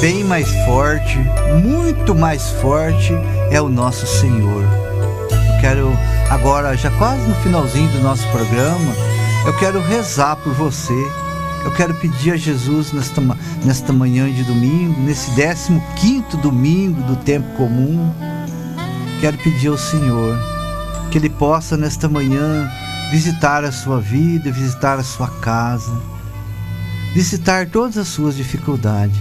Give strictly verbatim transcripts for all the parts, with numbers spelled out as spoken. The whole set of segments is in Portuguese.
bem mais forte, muito mais forte é o nosso Senhor. Eu quero agora, já quase no finalzinho do nosso programa, eu quero rezar por você. Eu quero pedir a Jesus nesta, nesta manhã de domingo, nesse décimo quinto domingo do tempo comum, quero pedir ao Senhor que Ele possa nesta manhã visitar a sua vida, visitar a sua casa, visitar todas as suas dificuldades.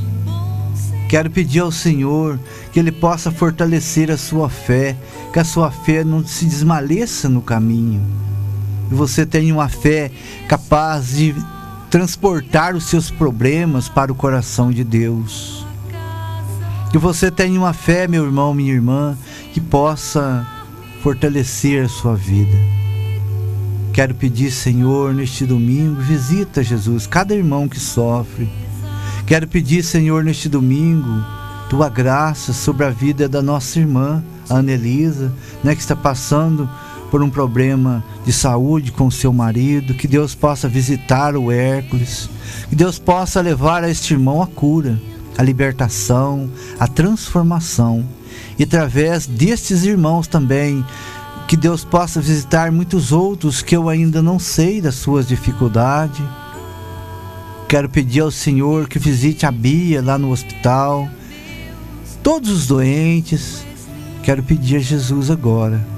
Quero pedir ao Senhor que Ele possa fortalecer a sua fé, que a sua fé não se desmaleça no caminho, que você tenha uma fé capaz de transportar os seus problemas para o coração de Deus. Que você tenha uma fé, meu irmão, minha irmã, que possa fortalecer a sua vida. Quero pedir, Senhor, neste domingo, visita, Jesus, cada irmão que sofre. Quero pedir, Senhor, neste domingo, Tua graça sobre a vida da nossa irmã, a Anelisa, né, que está passando por um problema de saúde com seu marido. Que Deus possa visitar o Hércules, que Deus possa levar a este irmão a cura, a libertação, a transformação, e através destes irmãos também, que Deus possa visitar muitos outros que eu ainda não sei das suas dificuldades. Quero pedir ao Senhor que visite a Bia lá no hospital, todos os doentes. Quero pedir a Jesus agora,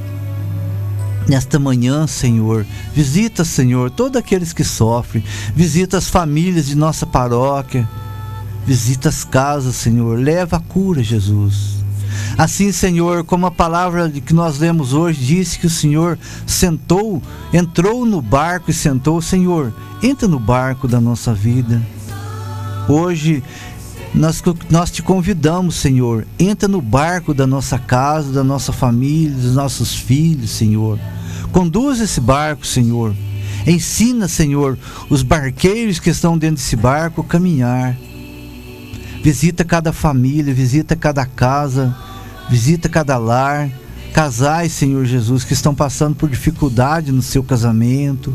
nesta manhã, Senhor, visita, Senhor, todos aqueles que sofrem, visita as famílias de nossa paróquia, visita as casas, Senhor, leva a cura, Jesus. Assim, Senhor, como a palavra que nós lemos hoje disse que o Senhor sentou, entrou no barco e sentou, Senhor, entra no barco da nossa vida. Hoje, Nós, nós te convidamos, Senhor, entra no barco da nossa casa, da nossa família, dos nossos filhos, Senhor. Conduz esse barco, Senhor. Ensina, Senhor, os barqueiros que estão dentro desse barco a caminhar. Visita cada família, visita cada casa, visita cada lar. Casais, Senhor Jesus, que estão passando por dificuldade no seu casamento.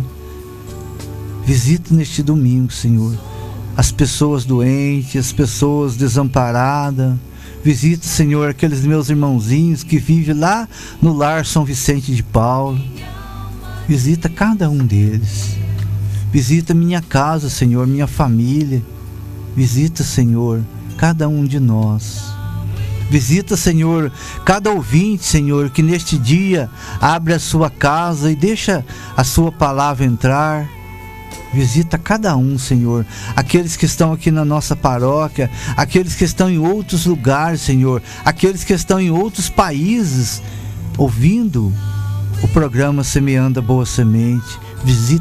Visita neste domingo, Senhor, as pessoas doentes, as pessoas desamparadas. Visita, Senhor, aqueles meus irmãozinhos que vivem lá no lar São Vicente de Paulo. Visita cada um deles. Visita minha casa, Senhor, minha família. Visita, Senhor, cada um de nós. Visita, Senhor, cada ouvinte, Senhor, que neste dia abre a sua casa e deixa a sua palavra entrar. Visita cada um, Senhor, aqueles que estão aqui na nossa paróquia, aqueles que estão em outros lugares, Senhor, aqueles que estão em outros países, ouvindo o programa Semeando a Boa Semente. Visita